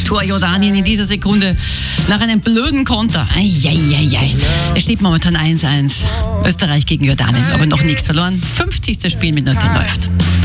Tor Jordanien in dieser Sekunde nach einem blöden Konter. Eieiei. Es steht momentan 1-1. Österreich gegen Jordanien, aber noch nichts verloren. 50. Spiel mit 0 läuft.